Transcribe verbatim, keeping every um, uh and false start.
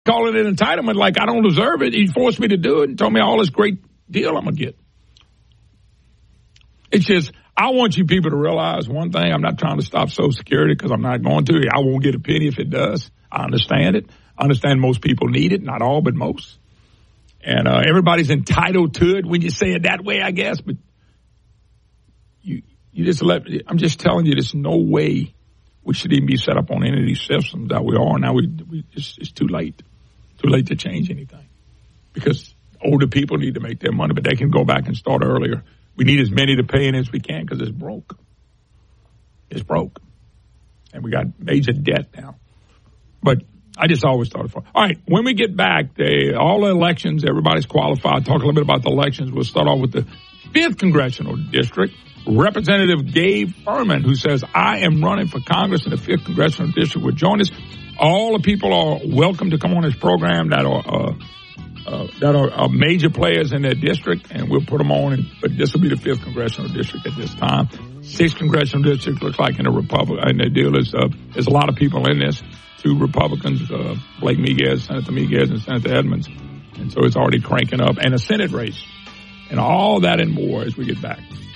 Call it an entitlement like I don't deserve it. He forced me to do it and told me all this great deal I'm going to get. It's just, I want you people to realize one thing. I'm not trying to stop Social Security because I'm not going to. I won't get a penny if it does. I understand it. I understand most people need it. Not all, but most. And uh, everybody's entitled to it when you say it that way, I guess. But you you just let me, I'm just telling you, there's no way we should even be set up on any of these systems that we are. Now we, we it's, it's too late. Too late to change anything. Because older people need to make their money, but they can go back and start earlier. We need as many to pay in as we can because it's broke. It's broke. And we got major debt now. But I just always thought it was. All right, when we get back, they, all the elections, everybody's qualified. Talk a little bit about the elections. We'll start off with the fifth Congressional District. Representative Gabe Furman, who says, I am running for Congress in the fifth Congressional District, will join us. All the people are welcome to come on this program that are uh, uh, that are, are major players in their district, and we'll put them on. And, but this will be the fifth Congressional District at this time. Sixth Congressional District looks like in the Republican, and the deal is uh, there's a lot of people in this. Two Republicans, uh, Blake Miguez, Senator Miguez, and Senator Edmonds. And so it's already cranking up. And a Senate race. And all that and more as we get back.